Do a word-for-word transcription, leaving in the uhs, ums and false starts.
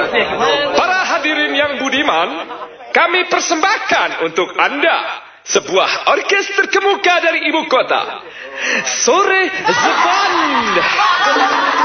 Para hadirin yang budiman, kami persembahkan untuk Anda sebuah orkes terkemuka dari ibu kota. Sore Zeband.